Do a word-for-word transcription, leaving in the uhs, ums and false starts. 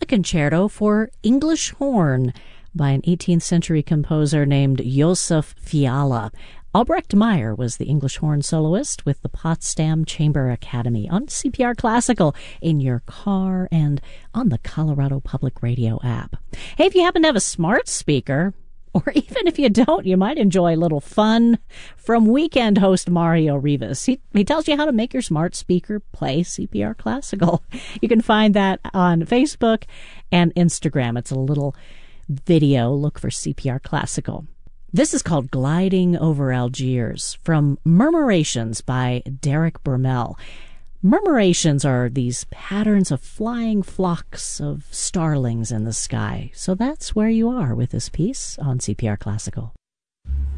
concerto for English horn by an eighteenth century composer named Josef Fiala. Albrecht Meyer was the English horn soloist with the Potsdam Chamber Academy on C P R Classical in your car and on the Colorado Public Radio app. Hey, if you happen to have a smart speaker, or even if you don't, you might enjoy a little fun from weekend host Mario Rivas. He, he tells you how to make your smart speaker play C P R Classical. You can find that on Facebook and Instagram. It's a little video. Look for C P R Classical. This is called Gliding Over Algiers from Murmurations by Derek Bermel. Murmurations are these patterns of flying flocks of starlings in the sky. So that's where you are with this piece on C P R Classical.